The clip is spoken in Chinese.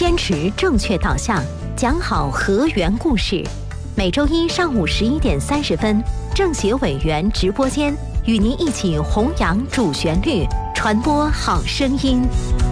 坚持正确导向，讲好河源故事。每周一上午11点30分，政协委员直播间与您一起弘扬主旋律，传播好声音。